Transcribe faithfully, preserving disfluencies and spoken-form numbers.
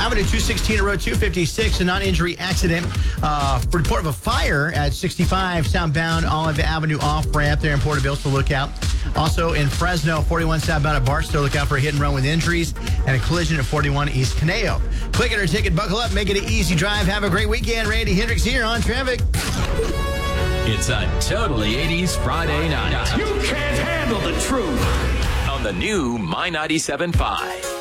Avenue, two sixteen Road two fifty-six, a non-injury accident. Uh, report of a fire at sixty-five southbound Olive Avenue off-ramp there in Porterville, so look out. Also in Fresno, forty-one southbound at Barstow, look out for a hit and run with injuries and a collision at forty-one East Caneo. Click it or ticket, buckle up, make it an easy drive. Have a great weekend. Randy Hendricks here on Traffic. It's a totally eighties Friday night. You can't handle the truth. On the new My ninety-seven point five.